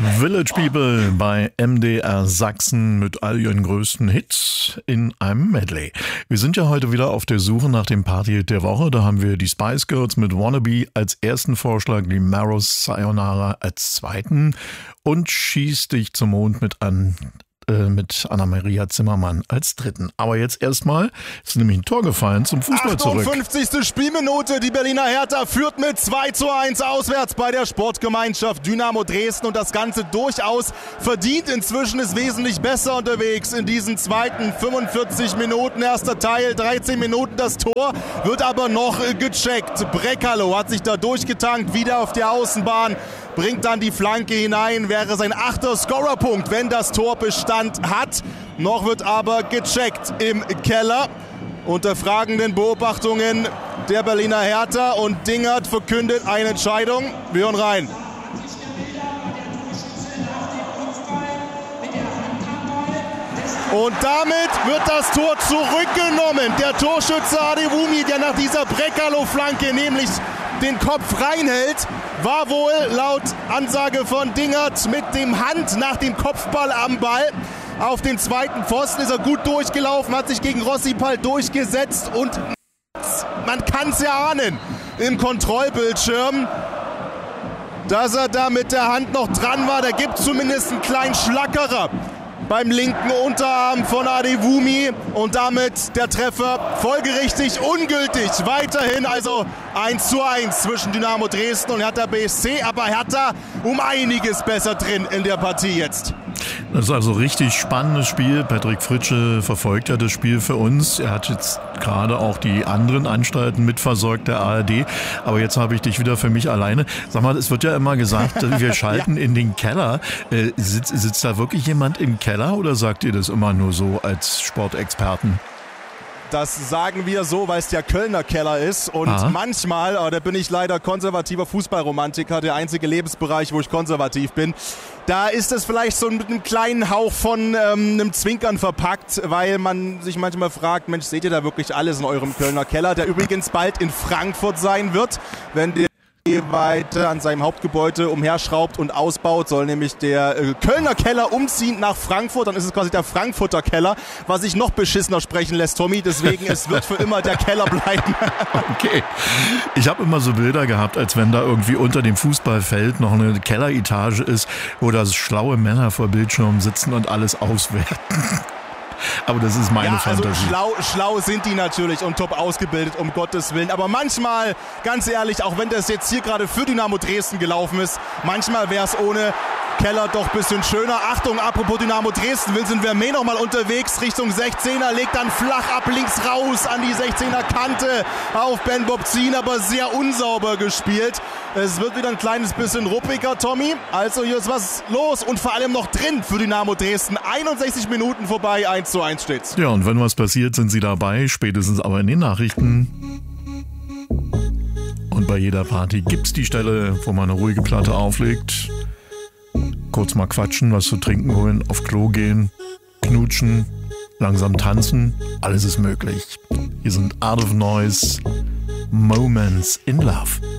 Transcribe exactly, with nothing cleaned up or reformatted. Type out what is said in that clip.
Village People bei M D R Sachsen mit all ihren größten Hits in einem Medley. Wir sind ja heute wieder auf der Suche nach dem Party-Hit der Woche. Da haben wir die Spice Girls mit Wannabe als ersten Vorschlag, die Marrows Sayonara als zweiten und Schieß dich zum Mond mit an mit Anna-Maria Zimmermann als dritten. Aber jetzt erstmal ist nämlich ein Tor gefallen zum Fußball zurück. achtundfünfzigste Spielminute. Die Berliner Hertha führt mit zwei zu eins auswärts bei der Sportgemeinschaft Dynamo Dresden und das Ganze durchaus verdient. Inzwischen ist wesentlich besser unterwegs in diesen zweiten fünfundvierzig Minuten. Erster Teil, dreizehn Minuten das Tor, wird aber noch gecheckt. Brekalo hat sich da durchgetankt, wieder auf der Außenbahn, bringt dann die Flanke hinein, wäre sein achter Scorerpunkt, wenn das Tor Bestand hat. Noch wird aber gecheckt im Keller. Unter fragenden Beobachtungen der Berliner Hertha und Dingert verkündet eine Entscheidung. Wir hören rein. Und damit wird das Tor zurückgenommen. Der Torschütze Adewumi, der nach dieser Brekalo-Flanke nämlich den Kopf reinhält, war wohl laut Ansage von Dingert mit dem Hand nach dem Kopfball am Ball. Auf den zweiten Pfosten ist er gut durchgelaufen, hat sich gegen Rossipal durchgesetzt und man kann es ja ahnen im Kontrollbildschirm, dass er da mit der Hand noch dran war. Da gibt es zumindest einen kleinen Schlackerer beim linken Unterarm von Adewumi und damit der Treffer folgerichtig ungültig. Weiterhin also eins zu eins zwischen Dynamo Dresden und Hertha B S C, aber Hertha um einiges besser drin in der Partie jetzt. Das ist also ein richtig spannendes Spiel. Patrick Fritsche verfolgt ja das Spiel für uns. Er hat jetzt gerade auch die anderen Anstalten mitversorgt, der A R D. Aber jetzt habe ich dich wieder für mich alleine. Sag mal, es wird ja immer gesagt, wir schalten ja in den Keller. Äh, sitzt, sitzt da wirklich jemand im Keller oder sagt ihr das immer nur so als Sportexperten? Das sagen wir so, weil es der Kölner Keller ist. Und Aha. manchmal, oh, da bin ich leider konservativer Fußballromantiker, der einzige Lebensbereich, wo ich konservativ bin. Da ist es vielleicht so mit einem kleinen Hauch von ähm, einem Zwinkern verpackt, weil man sich manchmal fragt, Mensch, seht ihr da wirklich alles in eurem Kölner Keller, der übrigens bald in Frankfurt sein wird, wenn der weiter an seinem Hauptgebäude umherschraubt und ausbaut, soll nämlich der äh, Kölner Keller umziehen nach Frankfurt, dann ist es quasi der Frankfurter Keller, was sich noch beschissener sprechen lässt, Tommy, deswegen es wird für immer der Keller bleiben. Okay, ich habe immer so Bilder gehabt, als wenn da irgendwie unter dem Fußballfeld noch eine Kelleretage ist, wo da schlaue Männer vor Bildschirmen sitzen und alles auswerten. Aber das ist meine ja, Fantasie. Also schlau, schlau sind die natürlich und top ausgebildet, um Gottes Willen. Aber manchmal, ganz ehrlich, auch wenn das jetzt hier gerade für Dynamo Dresden gelaufen ist, manchmal wäre es ohne Keller doch ein bisschen schöner. Achtung, apropos Dynamo Dresden, Vincent Vermey nochmal unterwegs Richtung sechzehner, legt dann flach ab links raus an die sechzehner Kante auf Ben Bobzin, aber sehr unsauber gespielt. Es wird wieder ein kleines bisschen ruppiger, Tommy. Also hier ist was los und vor allem noch drin für Dynamo Dresden. einundsechzig Minuten vorbei, eins zu eins steht's. Ja, und wenn was passiert, sind sie dabei, spätestens aber in den Nachrichten. Und bei jeder Party gibt's die Stelle, wo man eine ruhige Platte auflegt. Kurz mal quatschen, was zu trinken holen, auf Klo gehen, knutschen, langsam tanzen, alles ist möglich. Hier sind Art of Noise, Moments in Love.